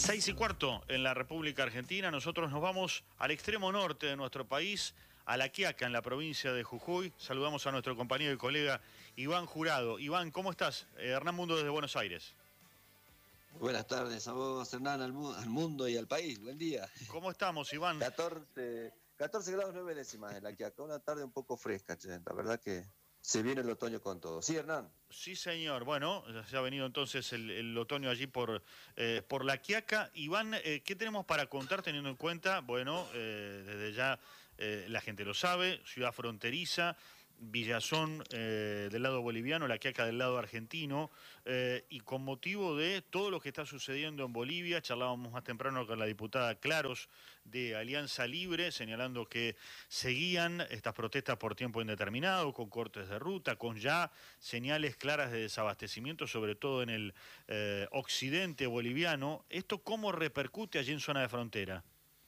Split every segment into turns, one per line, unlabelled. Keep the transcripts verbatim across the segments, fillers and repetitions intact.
Seis y cuarto en la República Argentina. Nosotros nos vamos al extremo norte de nuestro país, a La Quiaca, en la provincia de Jujuy. Saludamos a nuestro compañero y colega Iván Jurado. Iván, ¿cómo estás? Eh, Hernán Mundo desde Buenos Aires.
Buenas tardes a vos, Hernán, al, mu al mundo y al país. Buen día.
¿Cómo estamos, Iván?
catorce, catorce grados nueve décimas en La Quiaca. Una tarde un poco fresca, che. La verdad que se viene el otoño con todo. ¿Sí, Hernán?
Sí, señor. Bueno, se ha venido entonces el, el otoño allí por, eh, por La Quiaca. Iván, eh, ¿qué tenemos para contar teniendo en cuenta? Bueno, eh, desde ya eh, la gente lo sabe, ciudad fronteriza, Villazón eh, del lado boliviano, La Quiaca del lado argentino, eh, y con motivo de todo lo que está sucediendo en Bolivia, charlábamos más temprano con la diputada Claros de Alianza Libre, señalando que seguían estas protestas por tiempo indeterminado, con cortes de ruta, con ya señales claras de desabastecimiento, sobre todo en el eh, occidente boliviano. ¿Esto cómo repercute allí en zona de frontera?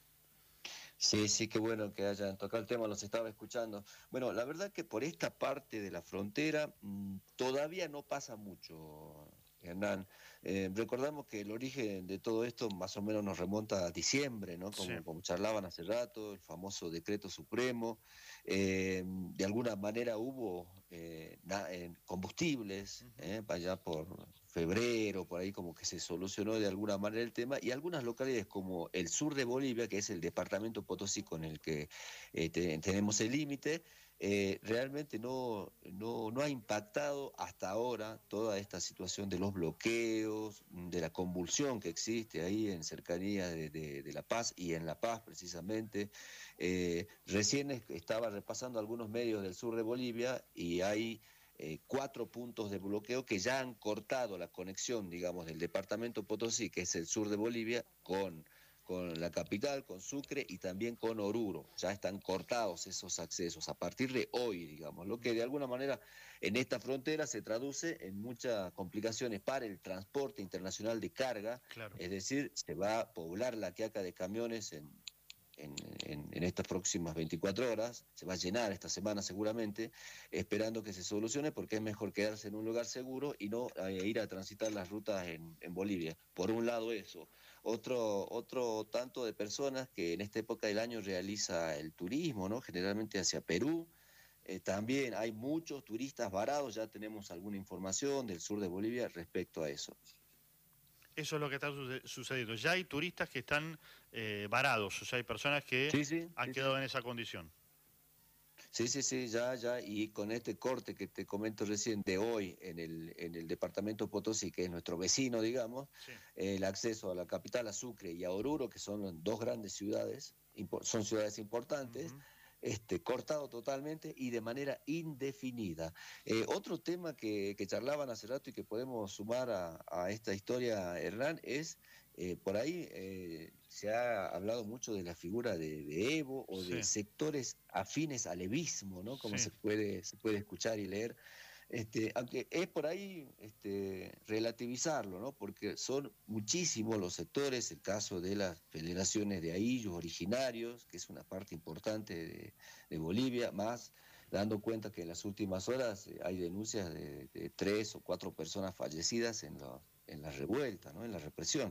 Sí, sí, qué bueno que hayan tocado el tema, los estaba escuchando. Bueno, la verdad que por esta parte de la frontera mmm, todavía no pasa mucho, Hernán. Eh, recordamos que el origen de todo esto más o menos nos remonta a diciembre, ¿no?
Sí.
Como, como charlaban hace rato, el famoso decreto supremo. Eh, de alguna manera hubo eh, na, eh, combustibles,
Uh-huh.
eh, para allá por febrero, por ahí como que se solucionó de alguna manera el tema, y algunas localidades como el sur de Bolivia, que es el departamento Potosí con el que eh, te, tenemos el límite, eh, realmente no, no, no ha impactado hasta ahora toda esta situación de los bloqueos, de la convulsión que existe ahí en cercanía de, de, de La Paz y en La Paz precisamente. Eh, recién estaba repasando algunos medios del sur de Bolivia y hay eh, cuatro puntos de bloqueo que ya han cortado la conexión, digamos, del departamento Potosí, que es el sur de Bolivia, con con la capital, con Sucre y también con Oruro. Ya están cortados esos accesos a partir de hoy, digamos, lo que de alguna manera en esta frontera se traduce en muchas complicaciones para el transporte internacional de carga,
Claro.
es decir, se va a poblar La Quiaca de camiones en En, en, en estas próximas veinticuatro horas, se va a llenar esta semana seguramente, esperando que se solucione, porque es mejor quedarse en un lugar seguro y no eh, ir a transitar las rutas en, en Bolivia. Por un lado eso. Otro, otro tanto de personas que en esta época del año realiza el turismo, ¿no? Generalmente hacia Perú. Eh, también hay muchos turistas varados, ya tenemos alguna información del sur de Bolivia respecto a eso.
Eso es lo que está sucediendo. Ya hay turistas que están eh, varados, o sea, hay personas que
Sí, sí,
han
sí,
quedado
sí.
en esa condición.
Sí, sí, sí, ya, ya, y con este corte que te comento recién de hoy en el, en el departamento Potosí, que es nuestro vecino, digamos,
Sí.
eh, el acceso a la capital, a Sucre y a Oruro, que son dos grandes ciudades, son ciudades importantes,
Uh-huh.
este, cortado totalmente y de manera indefinida. Eh, otro tema que, que charlaban hace rato y que podemos sumar a, a esta historia, Hernán, es eh, por ahí eh, se ha hablado mucho de la figura de, de Evo o
Sí,
de sectores afines al evismo, ¿no? Como
sí.
se puede, se puede escuchar y leer. Este, aunque es por ahí este, relativizarlo, ¿no? Porque son muchísimos los sectores, el caso de las federaciones de ayllos originarios, que es una parte importante de, de Bolivia, más dando cuenta que en las últimas horas eh, hay denuncias de, de tres o cuatro personas fallecidas en, lo, en la revuelta, ¿no? En la represión.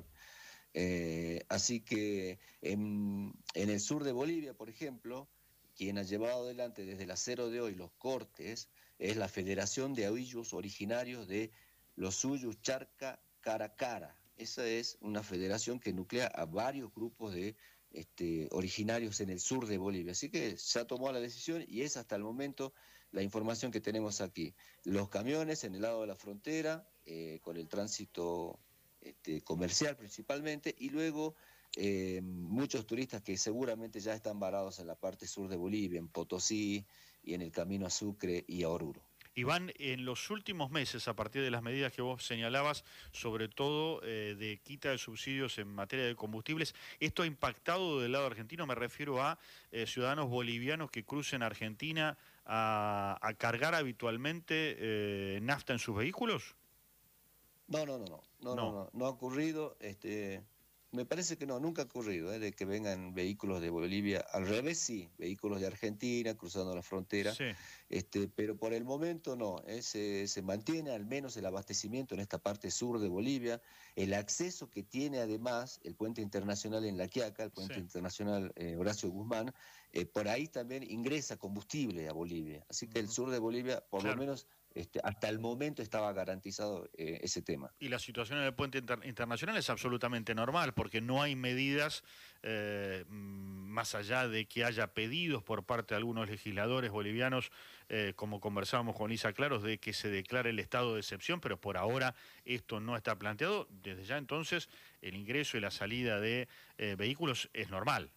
Eh, así que en, en el sur de Bolivia, por ejemplo, quien ha llevado adelante desde el acero de hoy los cortes es la Federación de Ayllos Originarios de los Suyos Charca Caracara. Esa es una federación que nuclea a varios grupos de este, originarios en el sur de Bolivia. Así que se ha tomado la decisión y es hasta el momento la información que tenemos aquí. Los camiones en el lado de la frontera, eh, con el tránsito este, comercial principalmente, y luego eh, muchos turistas que seguramente ya están varados en la parte sur de Bolivia, en Potosí y en el camino a Sucre y a Oruro.
Iván, en los últimos meses, a partir de las medidas que vos señalabas, sobre todo eh, de quita de subsidios en materia de combustibles, ¿esto ha impactado del lado argentino? Me refiero a eh, ciudadanos bolivianos que crucen Argentina a, a cargar habitualmente eh, nafta en sus vehículos.
No, no, no, no, no, no,
No.
no, no ha ocurrido, este, me parece que no, nunca ha ocurrido, ¿eh? De que vengan vehículos de Bolivia, al revés sí, vehículos de Argentina cruzando la frontera,
Sí.
este, pero por el momento no, ¿eh? se, se mantiene al menos el abastecimiento en esta parte sur de Bolivia, el acceso que tiene además el puente internacional en La Quiaca, el puente
Sí.
internacional eh, Horacio Guzmán, eh, por ahí también ingresa combustible a Bolivia, así que el sur de Bolivia, por
Claro.
lo menos este, hasta el momento estaba garantizado eh, ese tema.
Y la situación en el puente inter internacional es absolutamente normal, porque no hay medidas, eh, más allá de que haya pedidos por parte de algunos legisladores bolivianos, eh, como conversábamos con Lisa Claros, de que se declare el estado de excepción, pero por ahora esto no está planteado. Desde ya entonces el ingreso y la salida de eh, vehículos es normal.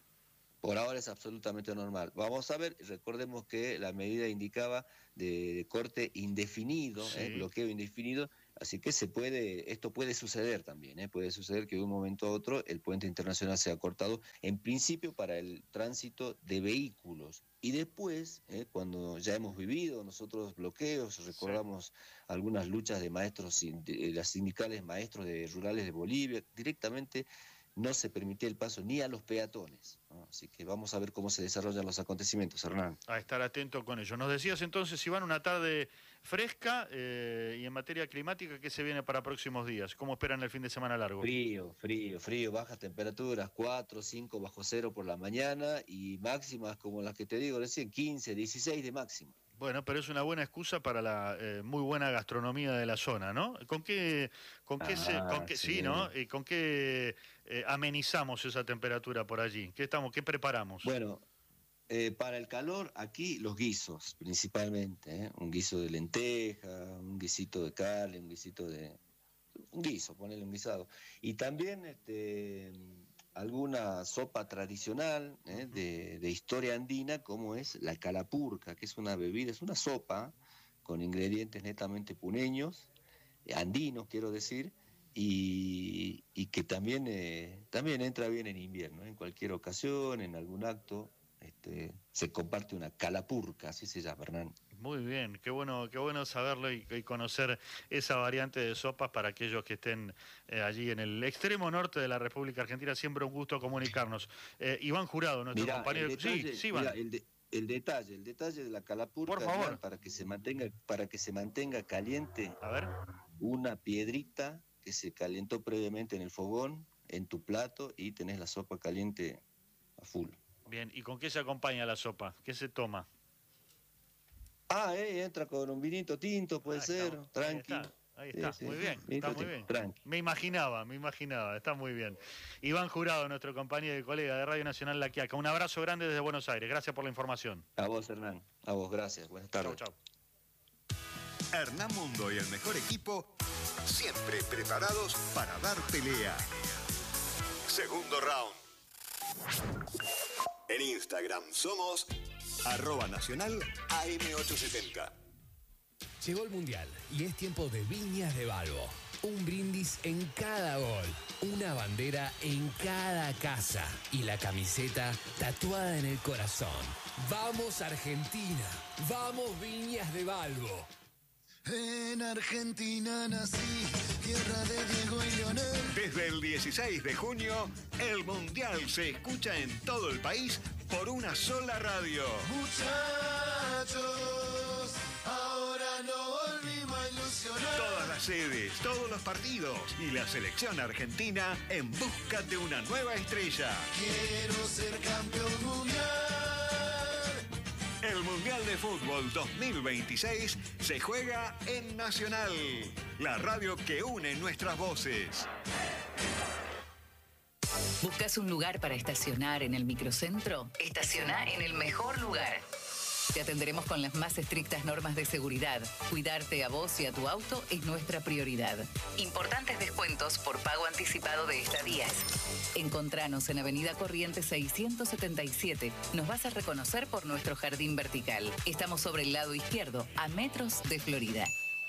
Por ahora es absolutamente normal. Vamos a ver, recordemos que la medida indicaba de, de corte indefinido,
Sí.
¿eh? bloqueo indefinido, así que se puede, esto puede suceder también, ¿eh? puede suceder que de un momento a otro el puente internacional sea cortado, en principio para el tránsito de vehículos. Y después, ¿eh? cuando ya hemos vivido nosotros bloqueos, recordamos sí. algunas luchas de maestros, de las sindicales maestros de rurales de Bolivia, directamente no se permitía el paso ni a los peatones, ¿no? Así que vamos a ver cómo se desarrollan los acontecimientos, Hernán.
A estar atento con ello. Nos decías entonces, Iván, una tarde fresca eh, y en materia climática, ¿qué se viene para próximos días? ¿Cómo esperan el fin de semana largo?
Frío, frío, frío, bajas temperaturas, cuatro, cinco bajo cero por la mañana y máximas como las que te digo recién, quince, dieciséis de máxima.
Bueno, pero es una buena excusa para la eh, muy buena gastronomía de la zona, ¿no? ¿Con qué, con qué, ah, se, con qué sí. sí, ¿no? ¿Y con qué eh, amenizamos esa temperatura por allí? ¿Qué estamos, qué preparamos?
Bueno, eh, para el calor aquí los guisos principalmente, ¿eh? Un guiso de lenteja, un guisito de carne, un guisito de, un guiso, ponerle un guisado, y también este alguna sopa tradicional ¿eh? uh-huh. de, de historia andina, como es la calapurca, que es una bebida, es una sopa con ingredientes netamente puneños, andinos quiero decir, y, y que también, eh, también entra bien en invierno, ¿eh? En cualquier ocasión, en algún acto, este, se comparte una calapurca, así se llama, Hernán.
Muy bien, qué bueno, qué bueno saberlo y, y conocer esa variante de sopas para aquellos que estén eh, allí en el extremo norte de la República Argentina. Siempre un gusto comunicarnos. Eh, Iván Jurado, nuestro
mirá,
compañero.
Detalle,
sí, sí, Iván.
Mirá, el, de, el detalle, el detalle de la calapurca,
por favor,
Hernán, para que se mantenga, para que se mantenga caliente.
A ver.
Una piedrita que se calentó previamente en el fogón, en tu plato, y tenés la sopa caliente a full.
Bien, ¿y con qué se acompaña la sopa? ¿Qué se toma?
Ah, eh, entra con un vinito tinto, puede ah, ser, está, tranqui.
Ahí está, ahí está. Sí, muy sí, bien,
vinito
está muy
tinto,
bien.
Tranqui.
Me imaginaba, me imaginaba, está muy bien. Iván Jurado, nuestro compañero y colega de Radio Nacional La Quiaca. Un abrazo grande desde Buenos Aires, gracias por la información.
A vos, Hernán, a vos, gracias, buenas tardes.
Chau, chau.
Hernán Mundo y el mejor equipo, siempre preparados para dar pelea. Segundo round. En Instagram somos arroba nacional A M ochocientos setenta.
Llegó el Mundial y es tiempo de Viñas de Balbo. Un brindis en cada gol, una bandera en cada casa y la camiseta tatuada en el corazón. ¡Vamos Argentina! ¡Vamos Viñas de Balbo!
En Argentina nací, tierra de Diego y Lionel.
Desde el dieciséis de junio, el Mundial se escucha en todo el país por una sola radio.
Muchachos, ahora no volvimos a ilusionar.
Todas las sedes, todos los partidos y la selección argentina en busca de una nueva estrella.
Quiero ser campeón mundial.
El Mundial de Fútbol dos mil veintiséis se juega en Nacional, la radio que une nuestras voces.
¿Buscas un lugar para estacionar en el microcentro? Estaciona en el mejor lugar. Te atenderemos con las más estrictas normas de seguridad. Cuidarte a vos y a tu auto es nuestra prioridad. Importantes descuentos por pago anticipado de estadías. Encontranos en Avenida Corrientes seiscientos setenta y siete. Nos vas a reconocer por nuestro jardín vertical. Estamos sobre el lado izquierdo, a metros de Florida.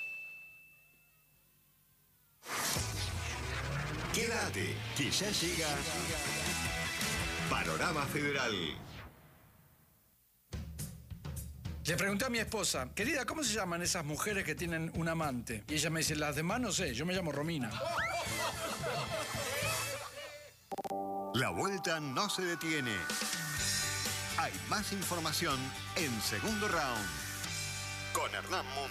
Quédate, que ya llega Panorama Federal.
Le pregunté a mi esposa, querida, ¿cómo se llaman esas mujeres que tienen un amante? Y ella me dice, las demás no sé, yo me llamo Romina.
La vuelta no se detiene. Hay más información en Segundo Round con Hernán Mundo.